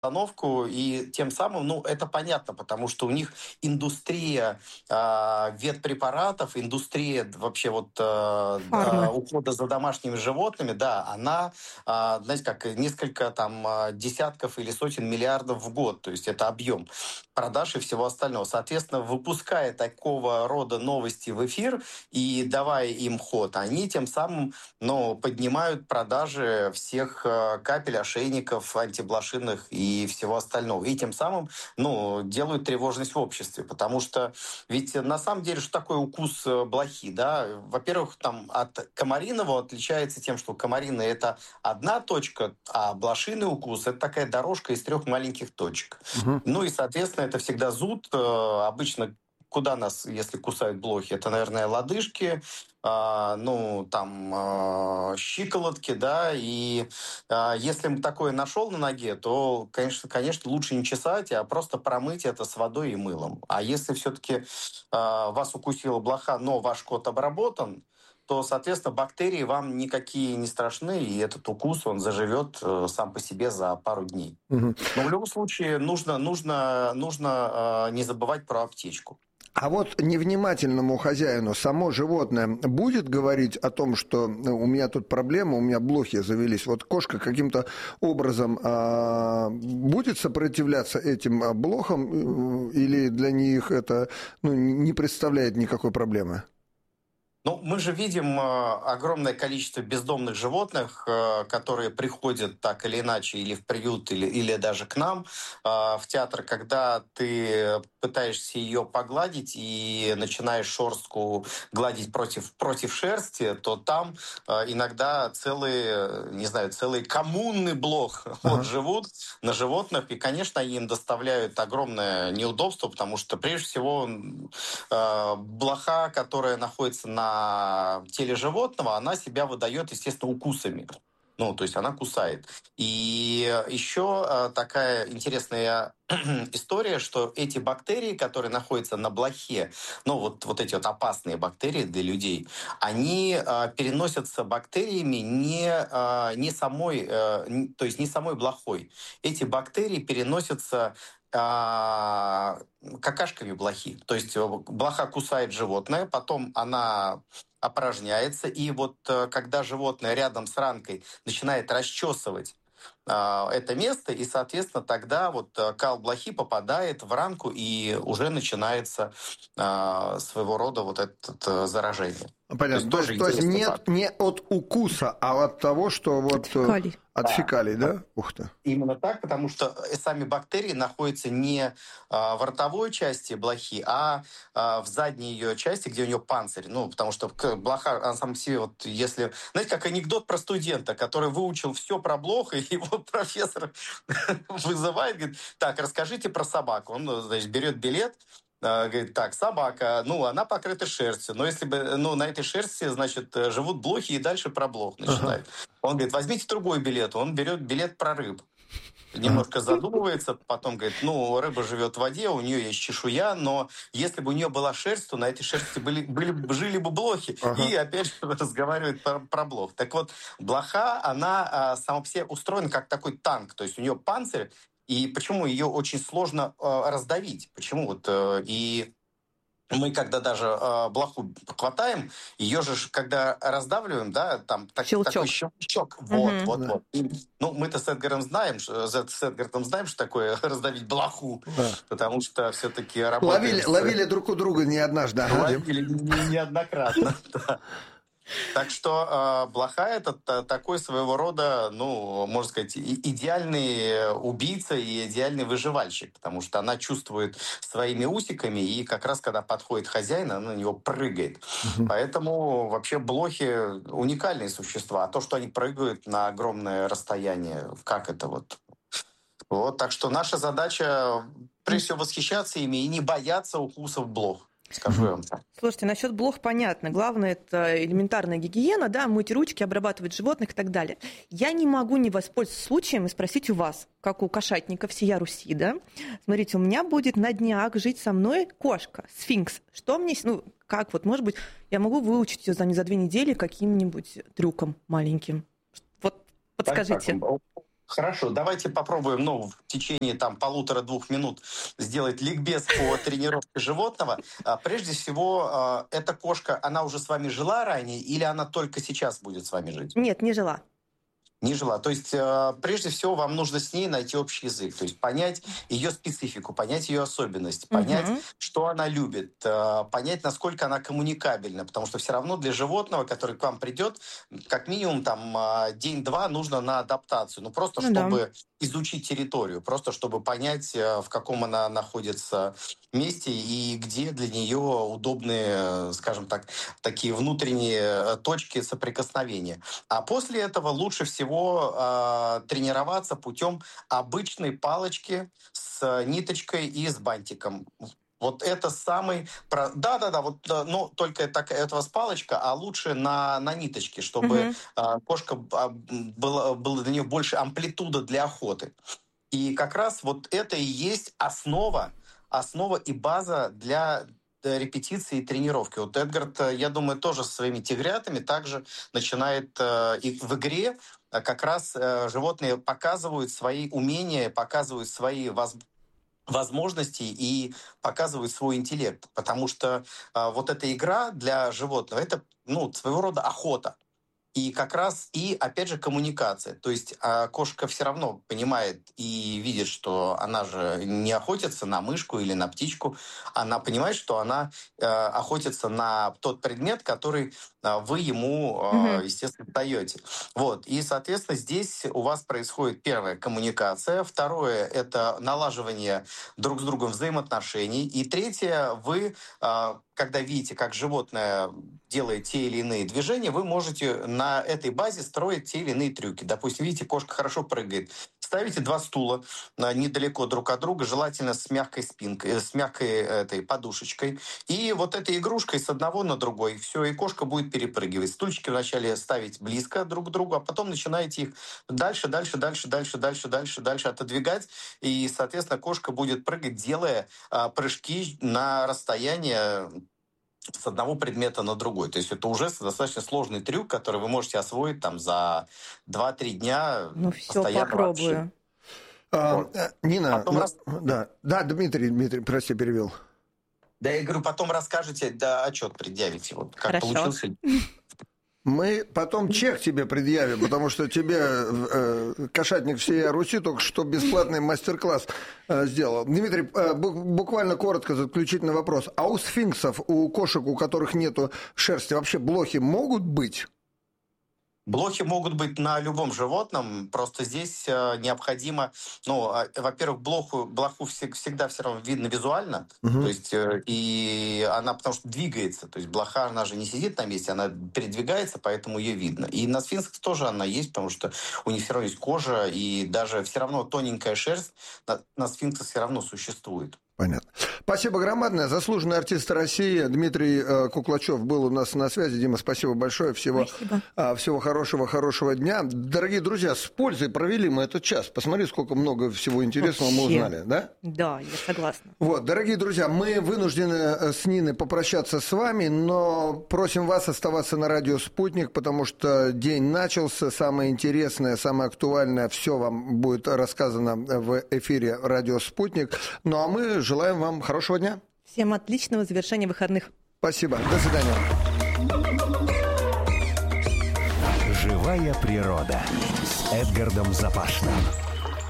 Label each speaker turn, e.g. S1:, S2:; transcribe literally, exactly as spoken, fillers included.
S1: обстановку, и тем самым, ну, это понятно, потому что у них индустрия э, ветпрепаратов, индустрия вообще вот э, э,
S2: Фарма.
S1: ухода за домашними животными, да, она, э, знаете, как несколько там э, десятков или сотен миллиардов в год, то есть это объем продаж и всего остального. Соответственно, выпуская такого рода новости в эфир и давая им ход, они тем самым, ну, поднимают продажи всех э, капель, ошейников, антиблошиных и и всего остального. И тем самым, ну, делают тревожность в обществе. Потому что ведь на самом деле, что такое укус э, блохи, да? Во-первых, там от комариного отличается тем, что комариный — это одна точка, а блошиный укус — это такая дорожка из трех маленьких точек.
S3: Мгм.
S1: Ну и, соответственно, это всегда зуд. Э, Обычно куда нас, если кусают блохи? Это, наверное, лодыжки, а, ну, там, а, щиколотки, да, и а, если такое нашел на ноге, то, конечно, конечно, лучше не чесать, а просто промыть это с водой и мылом. А если все-таки вас укусила блоха, но ваш кот обработан, то, соответственно, бактерии вам никакие не страшны, и этот укус, он заживет э, сам по себе за пару дней.
S3: Мгм.
S1: Но в любом случае нужно, нужно, нужно э, не забывать про аптечку.
S3: А вот невнимательному хозяину само животное будет говорить о том, что ну, у меня тут проблема, у меня блохи завелись. Вот кошка каким-то образом а, будет сопротивляться этим а, блохам, э, или для них это ну, не представляет никакой проблемы?
S1: Ну, мы же видим э, огромное количество бездомных животных, э, которые приходят так или иначе или в приют, или, или даже к нам э, в театр, когда ты пытаешься ее погладить и начинаешь шерстку гладить против, против шерсти, то там э, иногда целые, не знаю, целые коммуны блох вот,
S3: Ага.
S1: живут на животных, и, конечно, они им доставляют огромное неудобство, потому что, прежде всего, э, блоха, которая находится на теле животного, она себя выдает, естественно, укусами. Ну, то есть она кусает. И еще э, такая интересная история, что эти бактерии, которые находятся на блохе, ну, вот, вот эти вот опасные бактерии для людей, они э, переносятся бактериями не, э, не самой, э, не- то есть не самой блохой. Эти бактерии переносятся а, какашками блохи. То есть э, блоха кусает животное, потом она опорожняется, и вот э, когда животное рядом с ранкой начинает расчесывать а, это место, и, соответственно, тогда вот э, кал блохи попадает в ранку, и уже начинается а, своего рода вот это э, заражение. То есть
S3: Понятно. То
S1: тоже
S3: есть, то есть
S1: интересный
S3: нет,
S1: факт.
S3: не от укуса, а от того, что
S2: От
S3: вот э,
S2: фекалий.
S3: от
S1: Да.
S3: фекалий, да? Ух ты.
S1: Именно так, потому что э, сами бактерии находятся не а, в ротовой части блохи, а, а в задней ее части, где у нее панцирь. Ну, потому что к- блоха, она сам себе, вот если... Знаете, как анекдот про студента, который выучил все про блох, и его профессор вызывает, говорит, так, расскажите про собаку. Он, значит, берет билет, а, говорит, так, собака, ну, она покрыта шерстью, но если бы, ну, на этой шерсти, значит, э, живут блохи, и дальше про блох
S3: Ага,
S1: начинает. Он говорит, возьмите другой билет. Он берет билет про рыб.
S3: ага.
S1: Немножко задумывается, потом говорит, ну, рыба живет в воде, у нее есть чешуя, но если бы у нее была шерсть, то на этой шерсти были, были, бы- жили бы блохи.
S3: Ага.
S1: И опять же разговаривает про, про блох. Так вот, блоха, она а, сама по себе устроена как такой танк, то есть у нее панцирь, и почему ее очень сложно а, раздавить? Почему вот э, и мы, когда даже э, блоху хватаем, ее же, ж, когда раздавливаем, да, там так- такой
S2: Щелчок.
S1: щелчок. Вот,
S2: Мгм.
S1: вот,
S3: Да,
S1: вот. И, ну, мы-то с Эдгаром знаем, что, с с Эдгардом знаем, что такое раздавить блоху,
S3: да.
S1: потому что все-таки работаем
S3: Ловили,
S1: с...
S3: ловили друг у друга не однажды. Ага, Дим.
S1: Ловили не- неоднократно. Да. Так что э, блоха — это та- такой своего рода, ну, можно сказать, и- идеальный убийца и идеальный выживальщик, потому что она чувствует своими усиками, и как раз когда подходит хозяин, она на него прыгает.
S3: Мгм.
S1: Поэтому вообще блохи уникальные существа. А то, что они прыгают на огромное расстояние, как это вот? Вот, так что наша задача, прежде всего, восхищаться ими и не бояться укусов блох. Скажу я
S3: Мгм.
S1: вам так.
S2: Слушайте, насчет блох понятно. Главное, это элементарная гигиена, да, мыть ручки, обрабатывать животных и так далее. Я не могу не воспользоваться случаем и спросить у вас, как у кошатника всея Руси, да. Смотрите, у меня будет на днях жить со мной кошка, сфинкс. Что мне, с- ну, как вот, может быть, я могу выучить ее за, не за две недели каким-нибудь трюком маленьким? Вот
S1: Так, так,
S2: подскажите.
S1: Хорошо, давайте попробуем, ну, в течение там полутора-двух минут сделать ликбез по тренировке животного. А, прежде всего, а, эта кошка, она уже с вами жила ранее или она только сейчас будет с вами жить?
S2: Нет, не жила.
S1: Не жила. То есть, э, прежде всего, вам нужно с ней найти общий язык. То есть, понять ее специфику, понять ее особенность, понять,
S2: Мгм.
S1: что она любит, э, понять, насколько она коммуникабельна. Потому что все равно для животного, который к вам придет, как минимум там э, день-два нужно на адаптацию. Ну, просто
S2: Ну да.
S1: чтобы изучить территорию, просто чтобы понять, э, в каком она находится месте и где для нее удобные, э, скажем так, такие внутренние э, точки соприкосновения. А после этого лучше всего э, тренироваться путем обычной палочки с ниточкой и с бантиком. Вот это самый... про- Да-да-да, вот, э, ну, только так, это у вас палочка, а лучше на, на ниточке, чтобы
S2: Мгм.
S1: э, кошка а, м, была, было для нее больше амплитуда для охоты. И как раз вот это и есть основа, основа и база для э, репетиции и тренировки. Вот Эдгард, э, я думаю, тоже со своими тигрятами также начинает э, и в игре э, как раз э, животные показывают свои умения, показывают свои воз- возможности и показывают свой интеллект. Потому что э, вот эта игра для животного — это, ну, своего рода охота. И как раз, и опять же, коммуникация. То есть а, кошка все равно понимает и видит, что она же не охотится на мышку или на птичку. Она понимает, что она э, охотится на тот предмет, который э, вы ему, э,
S2: Мгм.
S1: естественно, даете. Вот. И, соответственно, здесь у вас происходит, первое, коммуникация. Второе — это налаживание друг с другом взаимоотношений. И третье, вы, э, когда видите, как животное делает те или иные движения, вы можете на этой базе строить те или иные трюки. Допустим, видите, кошка хорошо прыгает. Ставите два стула а, недалеко друг от друга, желательно с мягкой спинкой, э, с мягкой этой подушечкой. И вот этой игрушкой с одного на другой. Все, и кошка будет перепрыгивать. Стульчики вначале ставить близко друг к другу, а потом начинаете их дальше, дальше, дальше, дальше, дальше, дальше, дальше отодвигать. И, соответственно, кошка будет прыгать, делая а, прыжки на расстояние с одного предмета на другой. То есть это уже достаточно сложный трюк, который вы можете освоить там за два-три дня
S2: Ну все,
S1: постоянного общения.
S2: попробую.
S3: А,
S1: Вот.
S3: э, Нина,
S1: Потом
S3: ну,
S1: раз...
S3: да, да, Дмитрий, Дмитрий, прости, перевел.
S1: Да, я говорю, потом расскажете, да, отчет предъявите. Вот как
S2: Хорошо.
S1: получился.
S3: Мы потом чек тебе предъявим, потому что тебе э, кошатник всей Руси только что бесплатный мастер-класс э, сделал. Дмитрий, э, буквально коротко заключительный вопрос. А у сфинксов, у кошек, у которых нету шерсти, вообще блохи могут быть?
S1: Блохи могут быть на любом животном, просто здесь э, необходимо, ну, э, во-первых, блоху, блоху всег- всегда все равно видно визуально,
S3: Угу.
S1: то есть, э, и она потому что двигается, то есть блоха, она же не сидит на месте, она передвигается, поэтому ее видно. И на сфинксах тоже она есть, потому что у них все равно есть кожа, и даже все равно тоненькая шерсть на, на сфинксах все равно существует.
S3: Понятно. Спасибо громадное. Заслуженный артист России Дмитрий э, Куклачев был у нас на связи. Дима, спасибо большое. Всего,
S2: Спасибо.
S3: э, всего хорошего, хорошего дня. Дорогие друзья, с пользой провели мы этот час. Посмотри, сколько много всего интересного мы
S2: Вообще.
S3: узнали. Да?
S2: Да, я согласна.
S3: Вот, дорогие друзья, мы вынуждены э, с Ниной попрощаться с вами, но просим вас оставаться на радио «Спутник», потому что день начался, самое интересное, самое актуальное, все вам будет рассказано в эфире радио «Спутник». Ну а мы желаем вам хорошего дня.
S2: Всем отличного завершения выходных.
S3: Спасибо. До свидания.
S4: Живая природа с Эдгардом Запашным.